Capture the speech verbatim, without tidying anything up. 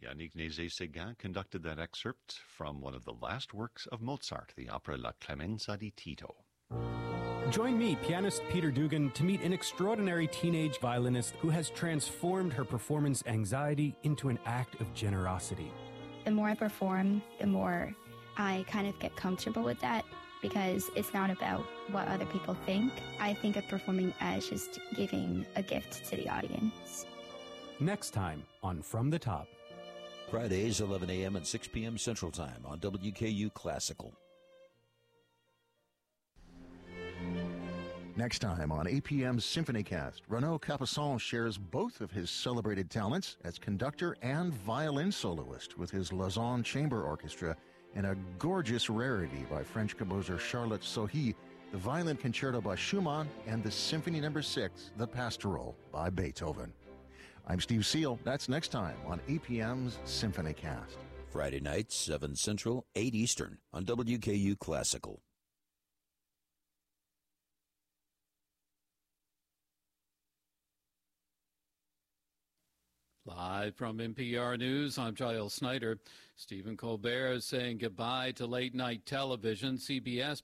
Yannick Nézet-Séguin conducted that excerpt from one of the last works of Mozart, the opera La Clemenza di Tito. Join me, pianist Peter Dugan, to meet an extraordinary teenage violinist who has transformed her performance anxiety into an act of generosity. The more I perform, the more I kind of get comfortable with that, because it's not about what other people think. I think of performing as just giving a gift to the audience. Next time on From the Top. Fridays, eleven a.m. and six p.m. Central Time on W K U Classical. Next time on A P M's SymphonyCast, Renaud Capuçon shares both of his celebrated talents as conductor and violin soloist with his Lausanne Chamber Orchestra and a gorgeous rarity by French composer Charlotte Sohi, the Violin Concerto by Schumann, and the Symphony Number six, The Pastoral, by Beethoven. I'm Steve Seal. That's next time on A P M's SymphonyCast. Friday nights, seven Central, eight Eastern on W K U Classical. Live from N P R News, I'm Giles Snyder. Stephen Colbert is saying goodbye to late-night television. C B S